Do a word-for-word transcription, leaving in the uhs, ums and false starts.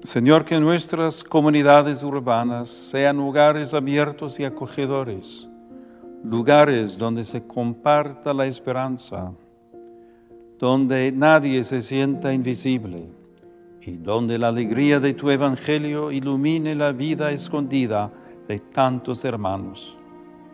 Señor, que nuestras comunidades urbanas sean lugares abiertos y acogedores, lugares donde se comparta la esperanza, donde nadie se sienta invisible y donde la alegría de tu evangelio ilumine la vida escondida de tantos hermanos.